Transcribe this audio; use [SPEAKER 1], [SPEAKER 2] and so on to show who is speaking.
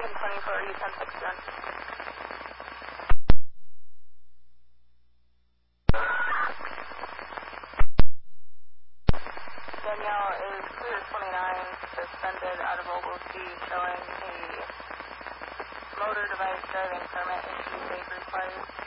[SPEAKER 1] 20 for U-1061. Danielle is clear 29, suspended out of Oval C, showing a motor device driving permit and G-Wave required.